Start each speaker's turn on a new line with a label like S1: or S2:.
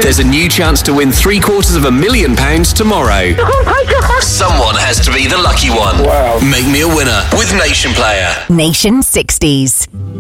S1: There's a new chance to win £750,000 tomorrow.
S2: Oh my God.
S1: Someone has to be the lucky one.
S3: Wow.
S1: Make me a winner with Nation Player.
S4: Nation 60s.